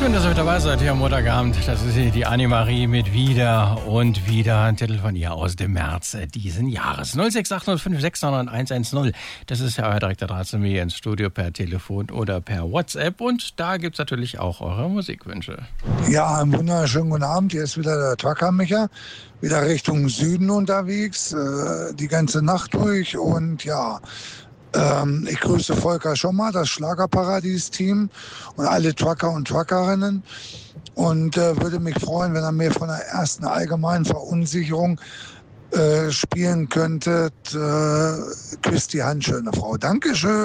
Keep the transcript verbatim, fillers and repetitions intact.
Schön, dass ihr mit dabei seid hier am Montagabend. Das ist hier die Annemarie mit Wieder und Wieder. Ein Titel von ihr aus dem März diesen Jahres. null sechs acht null fünf sechs neun eins eins null. Das ist ja euer direkter Draht zu mir ins Studio per Telefon oder per WhatsApp. Und da gibt es natürlich auch eure Musikwünsche. Ja, einen wunderschönen guten Abend. Hier ist wieder der Trucker-Micha. Wieder Richtung Süden unterwegs. Äh, die ganze Nacht durch. Und ja... Ähm, ich grüße Volker Schommer, das Schlagerparadies-Team und alle Trucker und Truckerinnen und äh, würde mich freuen, wenn er mir von der ersten allgemeinen Verunsicherung äh, spielen könntet. Äh, küsst die Hand, schöne Frau. Dankeschön.